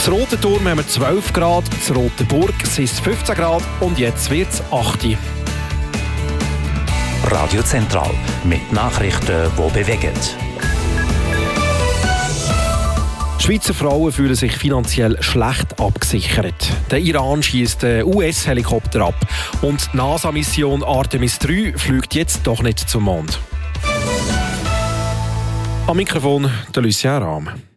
Das Rote Turm haben wir 12 Grad, das Rote Burg sind es 15 Grad und jetzt wird es 8. Radio Zentral mit Nachrichten, die bewegen. Schweizer Frauen fühlen sich finanziell schlecht abgesichert. Der Iran schießt US-Helikopter ab und die NASA-Mission Artemis 3 fliegt jetzt doch nicht zum Mond. Am Mikrofon der Lucien Rahm.